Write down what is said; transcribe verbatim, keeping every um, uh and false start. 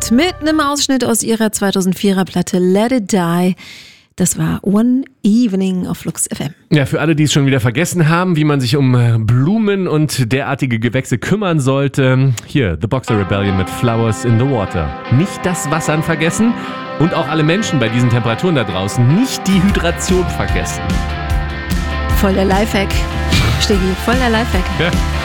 Band mit einem Ausschnitt aus ihrer zweitausendvierer Platte Let It Die. Das war One Evening auf Flux F M. Ja, für alle, die es schon wieder vergessen haben, wie man sich um Blumen und derartige Gewächse kümmern sollte, hier, The Boxer Rebellion mit Flowers in the Water. Nicht das Wassern vergessen und auch alle Menschen bei diesen Temperaturen da draußen nicht die Hydration vergessen. Voll der Lifehack. Stegi, voll der Lifehack. Ja.